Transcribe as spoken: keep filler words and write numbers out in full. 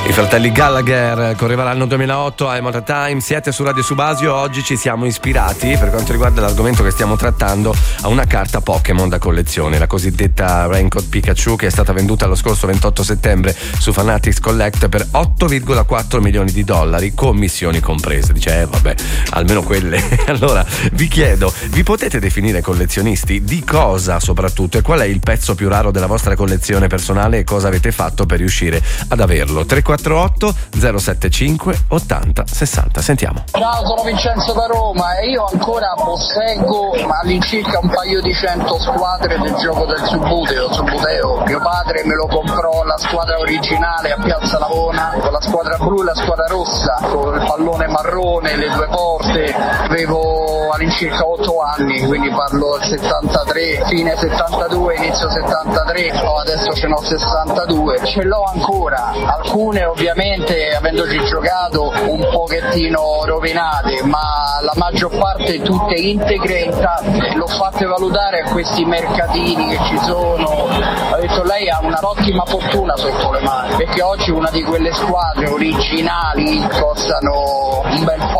I fratelli Gallagher correva l'anno duemilaotto, I'm Out of Time, siete su Radio Subasio. Oggi ci siamo ispirati, per quanto riguarda l'argomento che stiamo trattando, a una carta Pokémon da collezione, la cosiddetta Raincoat Pikachu, che è stata venduta lo scorso ventotto settembre su Fanatics Collect per otto virgola quattro milioni di dollari, commissioni comprese. Dice, eh vabbè, almeno quelle. Allora, vi chiedo, vi potete definire collezionisti? Di cosa soprattutto? E qual è il pezzo più raro della vostra collezione personale e cosa avete fatto per riuscire ad averlo? tre quattro otto zero sette cinque ottanta sessanta. Sentiamo. Ciao, sono Vincenzo da Roma e io ancora posseggo all'incirca un paio di cento squadre del gioco del Subuteo. Subuteo. Mio padre me lo comprò la squadra originale a Piazza Navona, con la squadra blu e la squadra rossa, con il pallone marrone, le due porte. Avevo all'incirca otto anni, quindi parlo del settantatré, fine settantadue, inizio settantatré, oh, adesso ce n'ho sessantadue. Ce l'ho ancora, alcune ovviamente avendoci giocato un pochettino rovinate, ma la maggior parte tutte integre e intatte. L'ho fatte valutare a questi mercatini che ci sono. Ho detto, lei ha un'ottima fortuna sotto le mani, perché oggi una di quelle squadre originali costano un bel po'.